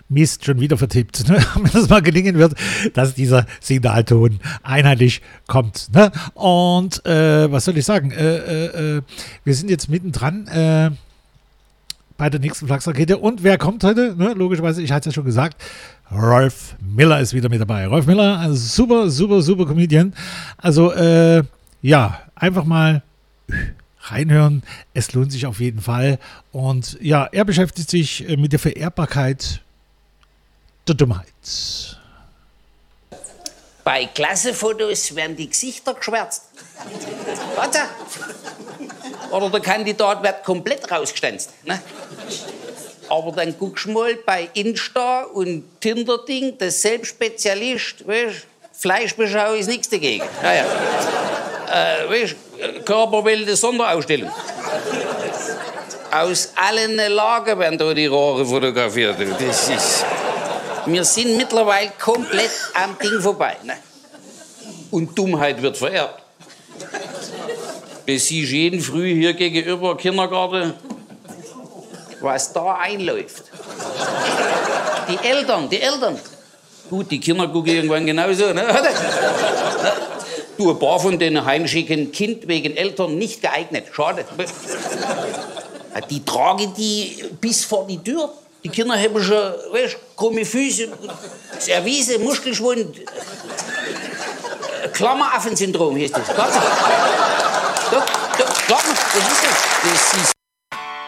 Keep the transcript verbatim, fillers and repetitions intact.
Mist, schon wieder vertippt. Ne? Wenn das mal gelingen wird, dass dieser Signalton einheitlich kommt. Ne? Und äh, was soll ich sagen? Äh, äh, äh, wir sind jetzt mittendran äh, bei der nächsten Flachsrakete. Und wer kommt heute? Ne? Logischerweise, ich hatte es ja schon gesagt, Rolf Miller ist wieder mit dabei. Rolf Miller, ein super, super, super Comedian. Also, äh, ja, einfach mal reinhören. Es lohnt sich auf jeden Fall. Und ja, er beschäftigt sich mit der Vererbbarkeit der Dummheit. Bei Klassenfotos werden die Gesichter geschwärzt. Warte. Oder der Kandidat wird komplett rausgestanzt. Ne? Aber dann guckst du mal bei Insta und Tinder-Ding, das Selbstspezialist, weißt, Fleischbeschau ist nichts dagegen. Ja, ja. Äh, weißt, Körperbilder Sonderausstellung. Aus allen Lagen werden da die Rohre fotografiert. Das ist... Wir sind mittlerweile komplett am Ding vorbei. Ne? Und Dummheit wird vererbt. Du siehst jeden Früh hier gegenüber Kindergarten, was da einläuft. Die Eltern, die Eltern. Gut, die Kinder gucken irgendwann genauso. Ne? Du, ein paar von denen heimschicken Kind wegen Eltern nicht geeignet. Schade. Die tragen die bis vor die Tür. Die Kinder haben schon, weißt, krumme Füße, das erwiesen, Muskelschwund, Klammeraffensyndrom heißt das. Doch, doch, Klammer, das ist das. Das ist